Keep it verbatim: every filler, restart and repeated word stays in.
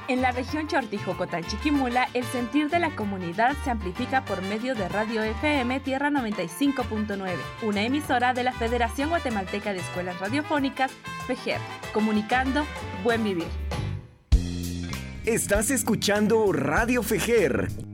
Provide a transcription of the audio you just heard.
En la región Chortijocotán-Chiquimula, el sentir de la comunidad se amplifica por medio de Radio F M Tierra noventa y cinco punto nueve, una emisora de la Federación Guatemalteca de Escuelas Radiofónicas, FEGER, comunicando Buen Vivir. Estás escuchando Radio FEGER,